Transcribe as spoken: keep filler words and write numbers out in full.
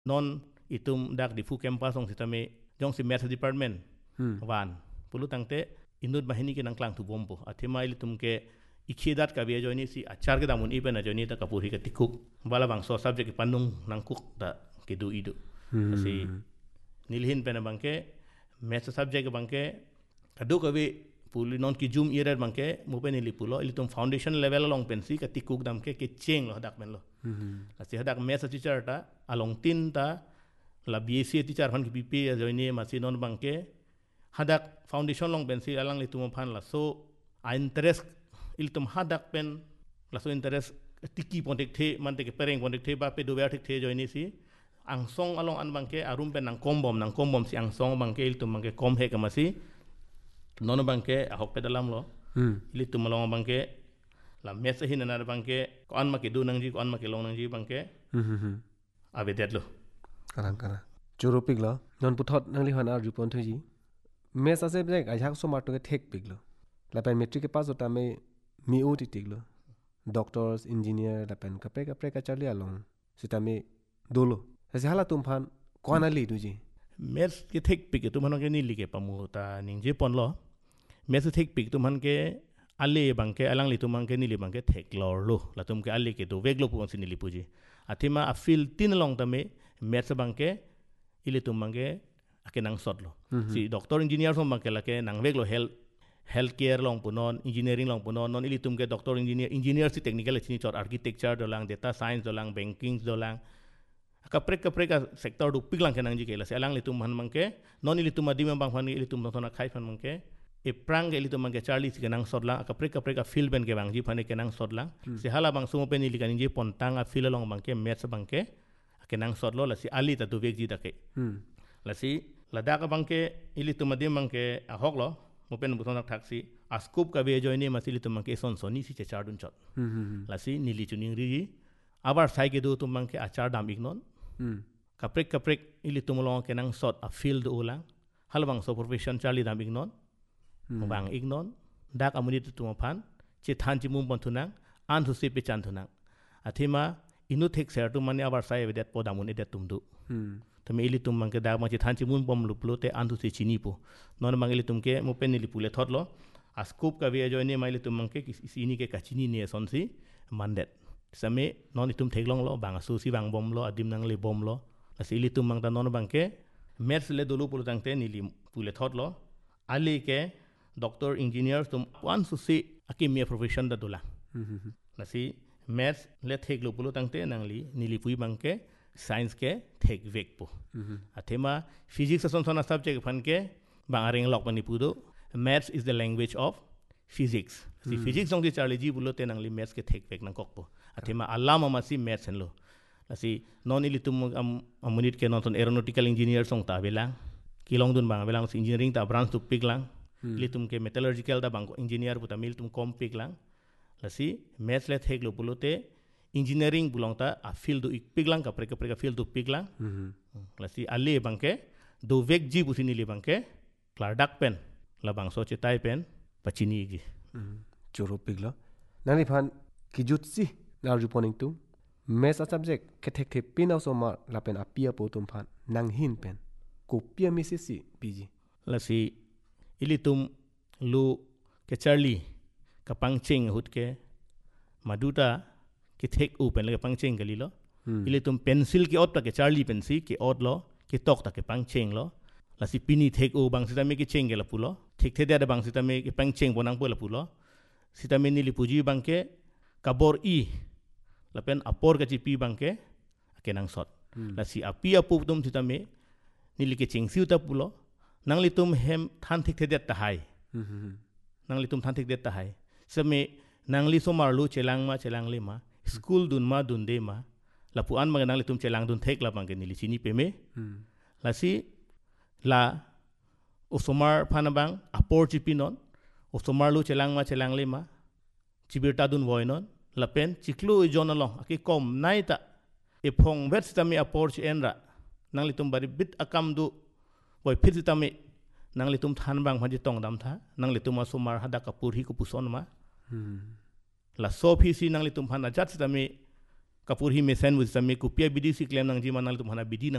non itum dak di fu campus ong sitame jong si math department wan pulu tangte inut bahini ke nang klang tu bombo athema ilitum ke ikhidat ka be joni si achar ke damun iben a joni ta kapuri ka tikuk bala bang so subject panung nang kuk ta ke du idu si nilhin pena bangke math subject bangke kadu ka be puli non ki jum irer bangke mo pen ili pulo ilitum foundation level long pensi ka tikuk dam ke ke cheng lo dak men lo asi hadak math teacher ta along tin ta la B S c teacher han ki pp a joni ma si non bangke hadak foundation long pensi alang litum phan la so a interest iltum hadak pen la so interest tiki pontek the man te ke pereng pontek the ba pe do thik the joini si ang song along an bangke arum pen nang kombom nang kombom si ang song bangke iltum bangke kom he kamasi nono bangke a hok pedalam lo iltum along bangke la mesa hin na bangke ko an ma ke du nang ji ko an ma ke long nang ji bangke ave det lo karang kara choropik lo non puthot nang li han ar ju pon ji mesa se brek a jak so mar to ke thek pik lo la pen metric ke pass ota me mi o ti tik lo doctors engineer la pen kapre kapre ka charli along sitame dolo se hala tum phan kona li du ji mes ke thek pik tu man ke ni li ke pamu ta ning je pon lo mes thek pik tu man ke ale bangke alang li tu man ke ni li bangke thek lor lo la tum ke ale ke do vek lo pon sin li puji athima a fil tin long ta me mes bangke ile tum bangke ake nang sot lo si doctor engineer som bangke la ke nang vek lo health healthcare long punon engineering long punon non ili tum ke doctor engineer engineer si technical chini chor architecture dolang data science dolang banking dolang kapre kapre ka sector du piglang kenang ji ke la selang li tum han mangke non ili tum adim bang phani ili tum thona khai phan mangke e prang ili tum mangke charlie si kenang sodlang kapre kapre ka feel ben ke bang ji phani kenang sodlang se hala bang sumo pen ili kan ji pontang a feel long bangke maths bangke kenang sodlo la si ali ta du vek ji dake la si la da ka bangke ili tum adim bangke a hoklo mopen buton tak si askup ka be joini masili tumang ke son soni si char dun chot lasi nili chuning ri abar sai ke do tumang ke achar dam ignon kaprek kaprek ili tumolong ke nang sot a field ulang halbang so profession charli dam ignon bang ignon dak amuni tu phan che than chi mum bon thunang an thu se pe chan thunang athima inu thek ser tu mani abar sai vedet podamun edet tumdu tame ili tum mangke da machi thanchi mun bom luplo te andu se chini po non mangeli tum ke mo pen li pule thotlo a scoop ka vie joine maili tum mangke sini ke kachini ne sonsi mandet same non itum theglong lo bang su si bang bom lo adim nang le bom lo asi ili tum mangta non bangke mers le dolu pulu tangte ni li pule thotlo ali ke doctor engineer tum wan su si akimia profession da dola nasi mers le theglo pulu tangte nang li ni li pui bangke science ke thek vek po athema physics son sona subject phan ke bangaring lok pani pudo maths is the language of physics si physics song di charli ji bulo te nang li maths ke thek vek nang kok po athema alama ma si maths hen lo asi non ili tum amunit ke non aeronautical engineer song ta belang kilong dun bang belang engineering ta branch tu piglang li tum ke metallurgical da bang engineer puta mil tum kom piglang lasi maths le thek lo bulo te engineering bulong ta a field du piglang ka preka preka field du piglang lasi ali bangke do vek ji busini li bangke clardak pen la bang so chetai pen pachini gi choro pigla nani phan kijut si na reporting tu mes a subject kethek the pin also ma la pen apia po tum phan nang hin pen ko pia misisi piji lasi ilitum lu ke charlie ka pangching hut ke maduta ki thek u pen le pangcheng gali lo ile tum pencil ki ot ta ke charlie pensi ki ot lo ki tok ta ke pangcheng lo la si pini thek u bang sita me ki cheng gela pulo thik the da bang sita me ki pangcheng bonang pola pulo sita me ni li puji bang ke kabor i la pen apor ka chi pi bang ke ke nang sot la si api apu tum sita me ni li ke cheng siu ta pulo nang li tum hem than thik the ta hai nang li tum than thik ta hai same nang li so mar lu chelang ma chelang le ma school dun ma dun de ma la pu an ma nang le tum chelang dun thek la bang ke ni li chini pe me la si la osomar phanabang apor chipinon osomar lu chelang ma chelang le ma chibirta dun voinon la pen chiklu jonalong aki kom naita e phong vet stami apor chi enra nang le tum bari bit akam du boy phit stami nang le tum than bang phaji tong dam tha nang le tum asomar hada kapur hi ku puson ma la sofi si nang le tum phana jat stami kapur hi mesen with stami ku pia bidi si klem nang ji ma nang le tum hana bidi